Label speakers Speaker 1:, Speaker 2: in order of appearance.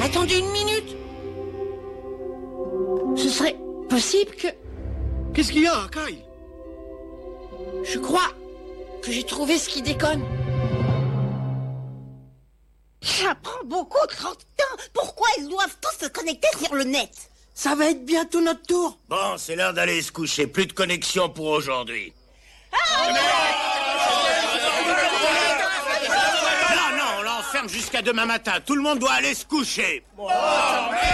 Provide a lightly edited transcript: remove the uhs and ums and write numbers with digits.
Speaker 1: Attendez une minute. Ce serait possible que...
Speaker 2: Qu'est-ce qu'il y a, Kai?
Speaker 1: Je crois que j'ai trouvé ce qui déconne.
Speaker 3: Ça prend beaucoup trop de temps. Pourquoi ils doivent tous se connecter sur le net?
Speaker 1: Ça va être bientôt notre tour.
Speaker 4: Bon, c'est l'heure d'aller se coucher. Plus de connexion pour aujourd'hui. Non, on l'enferme jusqu'à demain matin. Tout le monde doit aller se coucher.